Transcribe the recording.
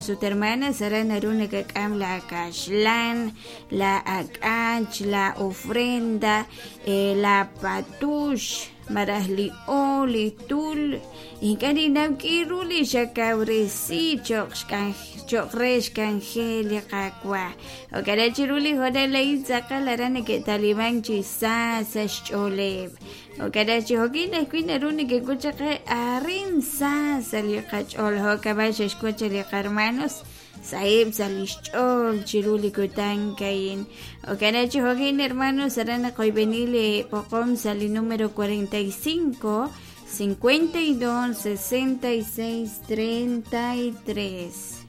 Su hermana será Naruna que cam la cashlan, la acach, la ofrenda, la patush, marasli oli tul, y carinam kiruli shacabresi, chokresh cangelia kakwa. O carachiruli joda la izaka la rana que taliban chisa, sashcholeb. O carachi hokin esquina runi que escucha que arinsa salió cachol ho caballo escucha de hermanos saib salichol chiruli kutankain o carachi hokin hermanos serán hoy venile pocom sali número 45 52 66 33